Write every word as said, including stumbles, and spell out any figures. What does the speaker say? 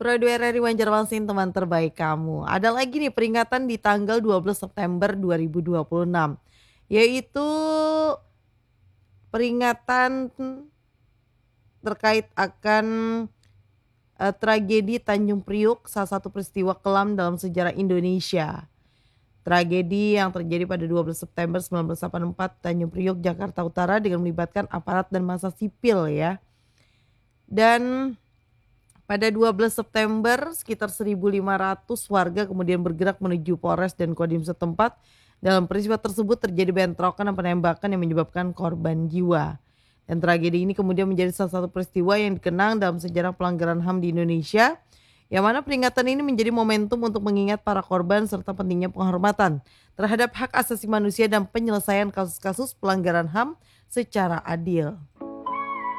Radio R R I Banjarmasin teman terbaik kamu. Ada lagi nih peringatan di tanggal dua belas September dua ribu dua puluh enam, yaitu peringatan terkait akan, eee, tragedi Tanjung Priuk, salah satu peristiwa kelam dalam sejarah Indonesia. Tragedi yang terjadi pada dua belas September seribu sembilan ratus delapan puluh empat Tanjung Priuk, Jakarta Utara dengan melibatkan aparat dan massa sipil ya. Dan pada dua belas September sekitar seribu lima ratus warga kemudian bergerak menuju Polres dan Kodim setempat. Dalam peristiwa tersebut terjadi bentrokan dan penembakan yang menyebabkan korban jiwa. Dan tragedi ini kemudian menjadi salah satu peristiwa yang dikenang dalam sejarah pelanggaran H A M di Indonesia, yang mana peringatan ini menjadi momentum untuk mengingat para korban serta pentingnya penghormatan terhadap hak asasi manusia dan penyelesaian kasus-kasus pelanggaran H A M secara adil.